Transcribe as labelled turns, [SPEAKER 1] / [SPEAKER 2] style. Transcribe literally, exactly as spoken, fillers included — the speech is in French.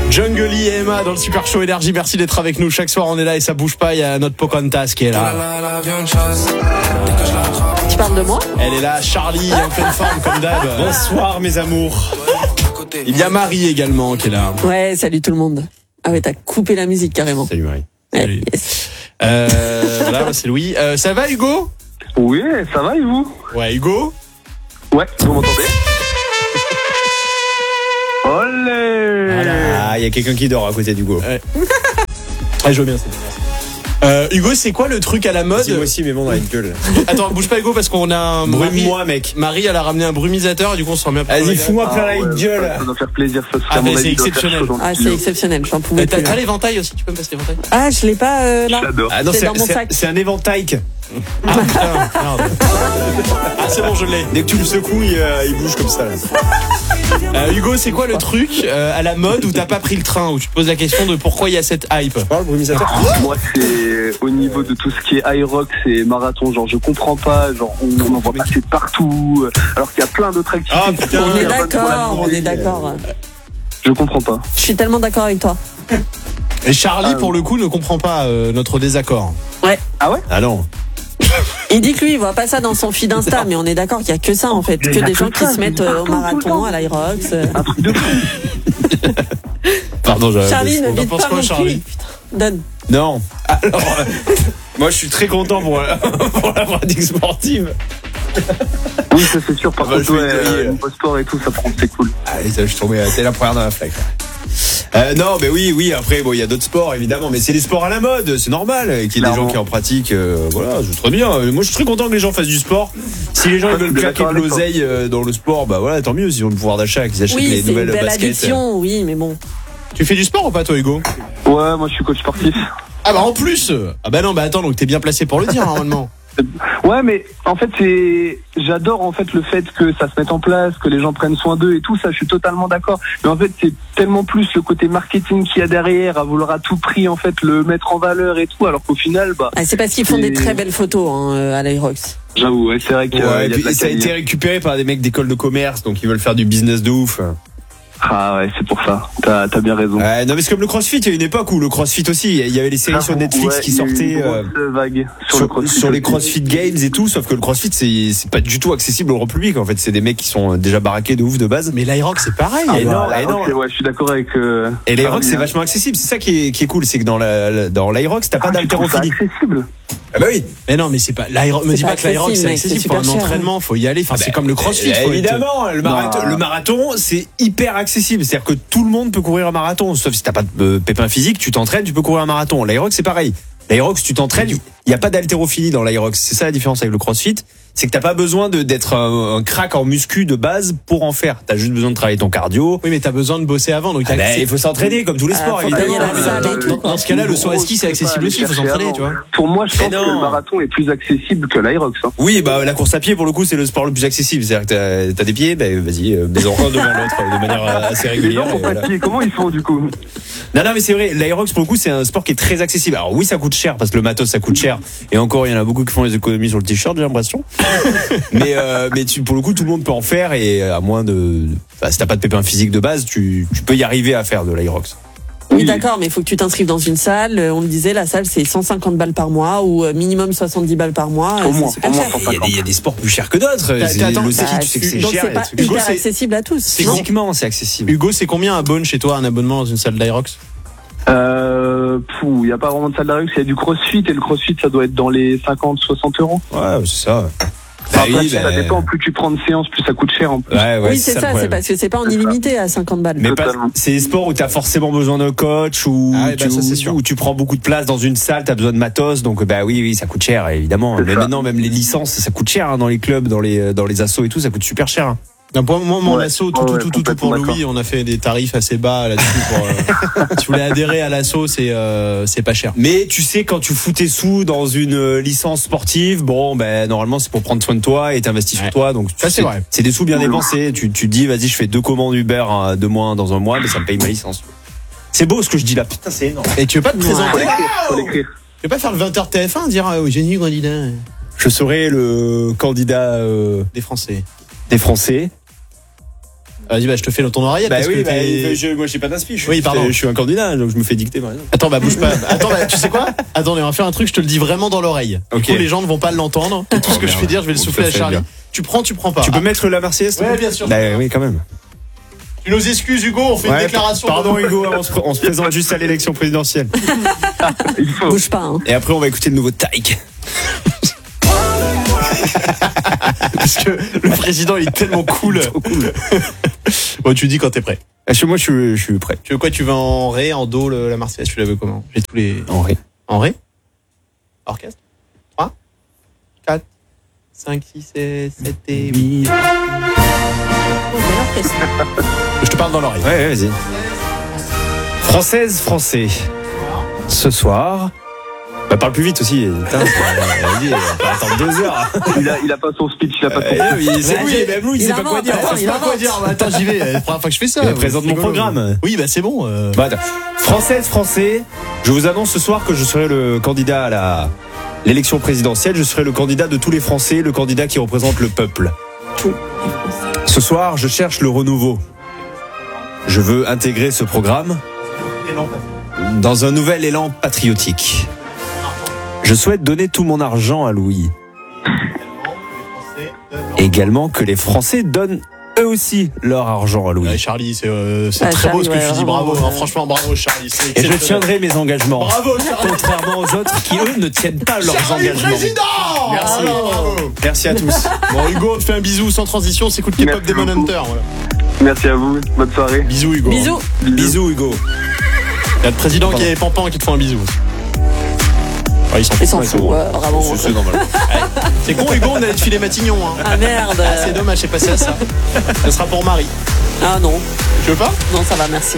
[SPEAKER 1] Jungle et Emma dans le Super Show Énergie. Merci d'être avec nous. Chaque soir, on est là et ça bouge pas. Il y a notre Pocahontas qui est là.
[SPEAKER 2] Tu parles de moi?
[SPEAKER 1] Elle est là, Charlie, en pleine forme comme d'hab.
[SPEAKER 3] Bonsoir mes amours.
[SPEAKER 1] Il y a Marie également qui est là.
[SPEAKER 2] Ouais, salut tout le monde. Ah ouais, t'as coupé la musique carrément.
[SPEAKER 3] Salut Marie.
[SPEAKER 2] Ouais,
[SPEAKER 1] Salut.
[SPEAKER 2] yes.
[SPEAKER 1] Euh, voilà, moi, c'est Louis. Euh, ça va Hugo?
[SPEAKER 4] Oui, ça va et vous?
[SPEAKER 1] Ouais, Hugo?
[SPEAKER 4] Ouais, vous m'entendez? Olé!
[SPEAKER 3] Ah, il y a quelqu'un qui dort à côté d'Hugo.
[SPEAKER 1] Ouais. Ah, je veux bien, c'est bien. Euh, Hugo, c'est quoi le truc à la mode?
[SPEAKER 3] Dis-moi aussi mes mains dans une gueule.
[SPEAKER 1] Attends, bouge pas Hugo parce qu'on a un
[SPEAKER 3] Brume-moi mec.
[SPEAKER 1] Marie, elle a ramené un brumisateur et du coup on se remet.
[SPEAKER 3] Vas-y, fous-moi plein la
[SPEAKER 4] ouais,
[SPEAKER 3] gueule.
[SPEAKER 4] Ça, ça doit faire plaisir, ça.
[SPEAKER 1] Ah,
[SPEAKER 4] à mon
[SPEAKER 1] mais c'est
[SPEAKER 4] avis, doit faire
[SPEAKER 1] exceptionnel.
[SPEAKER 4] chaud dans le
[SPEAKER 2] Ah, c'est
[SPEAKER 4] studio.
[SPEAKER 2] exceptionnel, j'en pouvais
[SPEAKER 1] T'as,
[SPEAKER 2] plus.
[SPEAKER 1] t'as
[SPEAKER 2] là.
[SPEAKER 1] l'éventail aussi, tu peux me passer l'éventail?
[SPEAKER 2] Ah, je l'ai pas euh, là.
[SPEAKER 4] J'adore.
[SPEAKER 3] Ah non,
[SPEAKER 2] C'est
[SPEAKER 3] c'est,
[SPEAKER 2] dans mon
[SPEAKER 3] c'est-
[SPEAKER 2] sac.
[SPEAKER 3] c'est un éventail.
[SPEAKER 1] Ah putain, merde. Ah c'est bon, je l'ai.
[SPEAKER 3] Dès que tu le secoues, il, euh, il bouge comme ça. Là.
[SPEAKER 1] Euh, Hugo, c'est quoi le truc euh, à la mode où t'as pas pris le train, où tu te poses la question de pourquoi il y a cette hype?
[SPEAKER 3] Parle, brumisateur.
[SPEAKER 4] Moi, c'est au niveau de tout ce qui est Irox et marathon. Genre, je comprends pas. Genre, on, on en voit passer partout. Alors qu'il y a plein d'autres activités.
[SPEAKER 3] Ah, putain.
[SPEAKER 2] On est
[SPEAKER 4] qui sont bonnes pour la
[SPEAKER 2] d'accord, on
[SPEAKER 4] santé.
[SPEAKER 2] est d'accord.
[SPEAKER 4] Je comprends pas.
[SPEAKER 2] Je suis tellement d'accord avec toi.
[SPEAKER 1] Et Charlie,
[SPEAKER 4] Ah,
[SPEAKER 1] pour le coup, ne comprend pas euh, notre désaccord.
[SPEAKER 4] Ah ouais?
[SPEAKER 3] Ah non.
[SPEAKER 2] Il dit que lui, il voit pas ça dans son feed Insta, mais on est d'accord qu'il y a que ça en fait,
[SPEAKER 4] Il
[SPEAKER 2] que
[SPEAKER 4] y a
[SPEAKER 2] des
[SPEAKER 4] que
[SPEAKER 2] gens qui
[SPEAKER 4] ça,
[SPEAKER 2] se mettent
[SPEAKER 4] mais
[SPEAKER 2] euh, au
[SPEAKER 4] partout, tout le
[SPEAKER 2] marathon,
[SPEAKER 4] temps.
[SPEAKER 2] à l'Irox. euh.
[SPEAKER 4] Un truc de fou.
[SPEAKER 3] Pardon, j'avais.
[SPEAKER 2] Charlie, ne
[SPEAKER 1] on en
[SPEAKER 2] vite
[SPEAKER 1] pense
[SPEAKER 2] pas
[SPEAKER 1] quoi,
[SPEAKER 2] mon
[SPEAKER 1] Charlie
[SPEAKER 2] cul. Putain, donne.
[SPEAKER 3] Non. Alors, euh, moi je suis très content pour, euh, pour la pratique sportive.
[SPEAKER 4] Oui, ça c'est sûr. Par
[SPEAKER 3] Ah bah,
[SPEAKER 4] contre,
[SPEAKER 3] je vais
[SPEAKER 4] ouais,
[SPEAKER 3] griller,
[SPEAKER 4] euh,
[SPEAKER 3] là.
[SPEAKER 4] niveau sport et tout, ça prend, c'est cool.
[SPEAKER 3] Allez, ça, je suis tombé. T'es la première dans la flaque. Euh, non, mais oui, oui. Après, bon, il y a d'autres sports évidemment, mais c'est les sports à la mode. C'est normal qu'il y ait des
[SPEAKER 4] Clairement.
[SPEAKER 3] gens qui en pratiquent. euh, voilà, c'est très bien. Euh, Moi, je suis très content que les gens fassent du sport. Si les gens
[SPEAKER 4] Ah,
[SPEAKER 3] ils veulent
[SPEAKER 4] je suis
[SPEAKER 3] claquer de
[SPEAKER 4] d'accord avec toi.
[SPEAKER 3] l'oseille euh, dans le sport, bah voilà, tant mieux. S'ils ont le pouvoir d'achat, qu'ils achètent
[SPEAKER 2] Oui,
[SPEAKER 3] les
[SPEAKER 2] c'est une
[SPEAKER 3] nouvelles
[SPEAKER 2] belle
[SPEAKER 3] baskets.
[SPEAKER 2] addiction, oui, mais bon.
[SPEAKER 1] Tu fais du sport ou pas toi Hugo?
[SPEAKER 4] Ouais, moi je suis coach sportif.
[SPEAKER 1] Ah bah en plus. Ah bah non, bah attends, donc t'es bien placé pour le dire normalement.
[SPEAKER 4] Ouais, mais en fait, c'est, j'adore en fait le fait que ça se mette en place, que les gens prennent soin d'eux et tout ça. Je suis totalement d'accord. Mais en fait, c'est tellement plus le côté marketing qu'il y a derrière, à vouloir à tout prix en fait le mettre en valeur et tout, alors qu'au final, bah,
[SPEAKER 2] Ah, c'est parce qu'ils font
[SPEAKER 4] C'est-
[SPEAKER 2] des très belles photos hein, euh, à l'Irox.
[SPEAKER 4] j'avoue, ouais, c'est vrai qu'il y a,
[SPEAKER 3] Ouais, et
[SPEAKER 4] il y a
[SPEAKER 3] puis
[SPEAKER 4] de la
[SPEAKER 3] ça a
[SPEAKER 4] qualité.
[SPEAKER 3] été récupéré par des mecs d'école de commerce, donc ils veulent faire du business de ouf.
[SPEAKER 4] Ah ouais, c'est pour ça. T'as, t'as bien raison.
[SPEAKER 3] Ouais, non, mais c'est comme le CrossFit. Il y a une époque où le CrossFit aussi, il y avait les séries sur Netflix
[SPEAKER 4] Ouais,
[SPEAKER 3] qui
[SPEAKER 4] il y a eu
[SPEAKER 3] sortaient.
[SPEAKER 4] une
[SPEAKER 3] euh,
[SPEAKER 4] grosse vague sur,
[SPEAKER 3] sur,
[SPEAKER 4] le CrossFit
[SPEAKER 3] sur les
[SPEAKER 4] aussi.
[SPEAKER 3] CrossFit Games et tout, sauf que le CrossFit c'est c'est pas du tout accessible au grand public. En fait, c'est des mecs qui sont déjà baraqués de ouf de base.
[SPEAKER 1] Mais l'Irox c'est pareil.
[SPEAKER 4] Ah,
[SPEAKER 3] Et
[SPEAKER 4] bah,
[SPEAKER 3] non,
[SPEAKER 4] la
[SPEAKER 3] et non.
[SPEAKER 4] rock, c'est- ouais, je suis d'accord avec. Euh,
[SPEAKER 3] Et l'Irox
[SPEAKER 4] Charlie,
[SPEAKER 3] c'est
[SPEAKER 4] hein.
[SPEAKER 3] vachement accessible. C'est ça qui est qui est cool, c'est que dans la, la- dans l'Irox t'as pas
[SPEAKER 4] Ah, tu trouves ça
[SPEAKER 3] d'haltérophilie.
[SPEAKER 4] accessible.
[SPEAKER 3] Ah bah oui.
[SPEAKER 1] Mais non, mais c'est pas l'Irox. Me
[SPEAKER 2] C'est
[SPEAKER 1] dis
[SPEAKER 2] pas
[SPEAKER 1] pas que l'Irox c'est
[SPEAKER 2] accessible, mec, c'est
[SPEAKER 1] accessible pour un
[SPEAKER 2] super cher,
[SPEAKER 1] entraînement. Faut y aller. Enfin, c'est comme le CrossFit.
[SPEAKER 3] Euh,
[SPEAKER 1] faut être-
[SPEAKER 3] évidemment, le marathon,
[SPEAKER 4] Non.
[SPEAKER 3] le marathon, c'est hyper accessible. C'est-à-dire que tout le monde peut courir un marathon, sauf si t'as pas de euh, pépin physique, tu t'entraînes, tu peux courir un marathon. L'Irox, c'est pareil. L'Irox, tu t'entraînes, il n'y a pas d'haltérophilie dans l'Irox. C'est ça la différence avec le CrossFit. C'est que t'as pas besoin de, d'être un, un crack en muscu de base pour en faire. T'as juste besoin de travailler ton cardio.
[SPEAKER 1] Oui, mais t'as besoin de bosser avant. Donc
[SPEAKER 3] Ah
[SPEAKER 1] t'as-
[SPEAKER 3] bah,
[SPEAKER 1] c'est-
[SPEAKER 3] il faut s'entraîner comme tous les
[SPEAKER 2] Ah,
[SPEAKER 3] sports,
[SPEAKER 2] faut
[SPEAKER 3] évidemment.
[SPEAKER 2] payer la
[SPEAKER 3] Mais
[SPEAKER 2] salle
[SPEAKER 3] dans
[SPEAKER 2] et
[SPEAKER 3] le-
[SPEAKER 2] tout.
[SPEAKER 1] dans ce cas-là, le saut à ski c'est accessible aussi. Il faut s'entraîner, tu vois.
[SPEAKER 4] Pour moi, je
[SPEAKER 3] Mais
[SPEAKER 4] pense que
[SPEAKER 3] non.
[SPEAKER 4] le marathon est plus accessible que l'Irox. Hein.
[SPEAKER 3] Oui, bah la course à pied pour le coup c'est le sport le plus accessible. C'est-à-dire que t'as, t'as des pieds, bah vas-y, euh, mets-en un devant l'autre euh, de manière euh, assez
[SPEAKER 4] Les
[SPEAKER 3] régulière.
[SPEAKER 4] gens
[SPEAKER 3] et
[SPEAKER 4] pour
[SPEAKER 3] voilà.
[SPEAKER 4] pratiquer, comment ils font du coup?
[SPEAKER 3] Non, non, mais c'est vrai, l'Aerox pour le coup c'est un sport qui est très accessible. Alors oui, ça coûte cher parce que le matos ça coûte cher. Et encore, il y en a beaucoup qui font les économies sur le t-shirt, j'ai l'impression. mais euh, mais tu, pour le coup, tout le monde peut en faire et à moins de, enfin, si t'as pas de pépin physique de base, tu, tu peux y arriver à faire de l'Aerox.
[SPEAKER 2] Oui, d'accord, mais il faut que tu t'inscrives dans une salle. Euh, On le disait, la salle, c'est cent cinquante balles par mois ou euh, minimum soixante-dix balles par mois.
[SPEAKER 4] Au
[SPEAKER 2] Euh,
[SPEAKER 4] moins,
[SPEAKER 2] c'est super
[SPEAKER 4] au moins
[SPEAKER 2] cher.
[SPEAKER 4] cent
[SPEAKER 3] Il y, a des,
[SPEAKER 4] cinquante.
[SPEAKER 3] il y a des sports plus chers que d'autres.
[SPEAKER 1] T'as-
[SPEAKER 3] C'est-
[SPEAKER 1] t'attends,
[SPEAKER 3] le ski,
[SPEAKER 2] Bah,
[SPEAKER 3] tu sais que c'est
[SPEAKER 2] donc
[SPEAKER 3] cher.
[SPEAKER 2] c'est
[SPEAKER 3] et
[SPEAKER 2] pas
[SPEAKER 3] des trucs.
[SPEAKER 1] Hugo,
[SPEAKER 2] hyper
[SPEAKER 1] c'est-
[SPEAKER 2] accessible à tous. non
[SPEAKER 3] Physiquement, c'est accessible.
[SPEAKER 1] Hugo, c'est combien un bon chez toi, un abonnement dans une salle d'Irox?
[SPEAKER 4] Euh, il n'y a pas vraiment de salle d'Irox, il y a du CrossFit et le CrossFit ça doit être dans les cinquante soixante euros.
[SPEAKER 3] Ouais, c'est ça.
[SPEAKER 4] Enfin,
[SPEAKER 3] Bah
[SPEAKER 4] après,
[SPEAKER 3] oui,
[SPEAKER 4] ça
[SPEAKER 3] bah,
[SPEAKER 4] dépend, plus tu prends de séances, plus ça coûte cher en plus.
[SPEAKER 3] Ouais, ouais,
[SPEAKER 2] Oui, c'est
[SPEAKER 3] le
[SPEAKER 2] ça, c'est
[SPEAKER 3] problème.
[SPEAKER 2] parce que c'est pas en illimité à cinquante balles.
[SPEAKER 3] Mais pas,
[SPEAKER 4] Totalement.
[SPEAKER 3] c'est des sports où t'as forcément besoin d'un coach ou
[SPEAKER 1] Ah ouais, bah
[SPEAKER 3] tu,
[SPEAKER 1] ça, c'est
[SPEAKER 3] où-
[SPEAKER 1] sûr.
[SPEAKER 3] où tu prends beaucoup de place dans une salle, t'as besoin de matos, donc bah oui, oui, ça coûte cher évidemment.
[SPEAKER 4] C'est
[SPEAKER 3] Mais
[SPEAKER 4] ça.
[SPEAKER 3] maintenant, même les licences, ça coûte cher hein, dans les clubs, dans les dans les assos et tout, ça coûte super cher. hein.
[SPEAKER 1] Non, pour moi, mon
[SPEAKER 4] Ouais.
[SPEAKER 1] assaut, tout,
[SPEAKER 4] Ouais,
[SPEAKER 1] tout,
[SPEAKER 4] ouais,
[SPEAKER 1] tout, tout, tout pour
[SPEAKER 4] complètement
[SPEAKER 1] Louis. On a fait des tarifs assez bas là-dessus. Pour, euh, si vous voulez adhérer à l'assaut, c'est euh, c'est pas cher.
[SPEAKER 3] Mais tu sais, quand tu fous tes sous dans une euh, licence sportive, bon, ben normalement c'est pour prendre soin de toi et t'investis
[SPEAKER 1] Ouais.
[SPEAKER 3] sur toi, donc tu
[SPEAKER 1] Ça, c'est
[SPEAKER 3] sais,
[SPEAKER 1] vrai.
[SPEAKER 3] c'est des sous bien
[SPEAKER 4] Oui.
[SPEAKER 3] dépensés. Tu tu te dis, vas-y, je fais deux commandes Uber hein, de moins dans un mois, mais ça me paye ma licence. C'est beau ce que je dis là, putain, c'est énorme.
[SPEAKER 1] Et tu veux pas te
[SPEAKER 4] Faut
[SPEAKER 1] présenter?
[SPEAKER 4] l'écrire, faut l'écrire.
[SPEAKER 1] Tu veux pas faire le vingt heures T F un, dire euh, oui, génie candidat
[SPEAKER 3] Je serai le candidat euh,
[SPEAKER 1] des Français.
[SPEAKER 3] des Français.
[SPEAKER 1] Vas-y, bah je te fais ton oreillette.
[SPEAKER 3] Bah
[SPEAKER 1] parce
[SPEAKER 3] oui,
[SPEAKER 1] que
[SPEAKER 3] bah,
[SPEAKER 1] t'es-
[SPEAKER 3] je, moi j'ai pas d'inspi. Je, suis-
[SPEAKER 1] Oui, pardon.
[SPEAKER 3] je suis un candidat, donc je me fais dicter. Par exemple.
[SPEAKER 1] Attends, bah bouge pas. Attends, bah, tu sais quoi? Attendez, on va faire un truc, je te le dis vraiment dans l'oreille.
[SPEAKER 3] Ok.
[SPEAKER 1] Du coup, les gens ne vont pas l'entendre. Et tout ce
[SPEAKER 3] Oh,
[SPEAKER 1] que je
[SPEAKER 3] merde.
[SPEAKER 1] vais dire, je vais le
[SPEAKER 3] Bon,
[SPEAKER 1] souffler
[SPEAKER 3] ça
[SPEAKER 1] à
[SPEAKER 3] fait
[SPEAKER 1] Charlie.
[SPEAKER 3] bien.
[SPEAKER 1] Tu prends, tu prends pas.
[SPEAKER 3] Tu peux
[SPEAKER 1] Ah,
[SPEAKER 3] mettre la Marseillaise toi
[SPEAKER 1] Ouais, bien sûr.
[SPEAKER 3] Bah oui, quand même.
[SPEAKER 1] Tu nous excuses, Hugo, on fait
[SPEAKER 3] Ouais,
[SPEAKER 1] une déclaration.
[SPEAKER 3] Pardon Hugo, on se, on se présente juste à l'élection présidentielle.
[SPEAKER 4] Il faut.
[SPEAKER 2] Bouge pas. Hein.
[SPEAKER 3] Et après on va écouter le nouveau Taïk.
[SPEAKER 1] Parce que le président, il est tellement cool. Bon, tu dis quand t'es prêt.
[SPEAKER 3] Chez moi je suis, je suis prêt.
[SPEAKER 1] Tu veux quoi? Tu veux en ré, en do, le- la Marseillaise? Tu la veux comment? J'ai tous les.
[SPEAKER 3] En ré.
[SPEAKER 1] En ré? Orchestre? trois, quatre, cinq, six, sept et huit.
[SPEAKER 2] Oh, belle orchestre.
[SPEAKER 1] Je te parle dans l'oreille.
[SPEAKER 3] Ouais, ouais, vas-y. Française, français. Ce soir. Bah parle plus vite aussi. Putain, c'est- vas-y, on va attendre deux heures.
[SPEAKER 4] Il a, il a pas son speech, il a pas son
[SPEAKER 3] Eh oui, c'est
[SPEAKER 2] Ouais,
[SPEAKER 3] lui,
[SPEAKER 2] j'ai-
[SPEAKER 3] même lui, il
[SPEAKER 2] il
[SPEAKER 3] sait pas
[SPEAKER 2] invente,
[SPEAKER 3] quoi dire.
[SPEAKER 2] attends,
[SPEAKER 1] Je
[SPEAKER 2] il
[SPEAKER 1] sais pas quoi
[SPEAKER 2] invente.
[SPEAKER 1] dire. Attends, j'y vais. C'est la première fois que je fais ça.
[SPEAKER 3] Il présente mon programme.
[SPEAKER 1] Oui, bah c'est bon. euh.
[SPEAKER 3] Bah, attends. Française, français, je vous annonce ce soir que je serai le candidat à la l'élection présidentielle. Je serai le candidat de tous les Français, le candidat qui représente le peuple. Ce soir, je cherche le renouveau. Je veux intégrer ce programme dans un nouvel élan patriotique. Je souhaite donner tout mon argent à Louis. Également que les Français donnent eux aussi leur argent à Louis.
[SPEAKER 1] Ouais, Charlie, c'est euh, c'est
[SPEAKER 2] Ouais,
[SPEAKER 1] très beau
[SPEAKER 2] Charlie,
[SPEAKER 1] ce que
[SPEAKER 2] ouais,
[SPEAKER 1] tu dis.
[SPEAKER 2] vraiment,
[SPEAKER 1] Bravo.
[SPEAKER 2] ouais.
[SPEAKER 1] hein, franchement, bravo, Charlie. c'est
[SPEAKER 3] Et je
[SPEAKER 1] exceptionnel.
[SPEAKER 3] tiendrai mes engagements.
[SPEAKER 1] Bravo, Charlie.
[SPEAKER 3] Contrairement aux autres qui, eux, ne tiennent pas leurs
[SPEAKER 1] Charlie,
[SPEAKER 3] engagements.
[SPEAKER 1] président.
[SPEAKER 3] Merci.
[SPEAKER 1] Ah, bravo.
[SPEAKER 3] Merci à tous.
[SPEAKER 1] Bon, Hugo, on te fait un bisou sans transition. C'est coup de K-pop
[SPEAKER 4] Merci
[SPEAKER 1] Demon
[SPEAKER 4] beaucoup.
[SPEAKER 1] Hunter. Voilà.
[SPEAKER 4] Merci à vous, bonne soirée.
[SPEAKER 1] Bisous, Hugo.
[SPEAKER 2] Bisous.
[SPEAKER 3] Bisous, Hugo.
[SPEAKER 1] Il y a le président qui est pampant qui te font un bisou. Ouais, ils s'en
[SPEAKER 2] Ils
[SPEAKER 1] foutent.
[SPEAKER 2] s'en fout, ouais, vraiment.
[SPEAKER 3] C'est c'est normal.
[SPEAKER 1] C'est con, Hugo, on allait te filer Matignon. Hein.
[SPEAKER 2] Ah merde.
[SPEAKER 1] Ah, c'est dommage, c'est passé à ça. Ce sera pour Marie.
[SPEAKER 2] Ah non.
[SPEAKER 1] Tu veux pas?
[SPEAKER 2] Non, ça va, merci.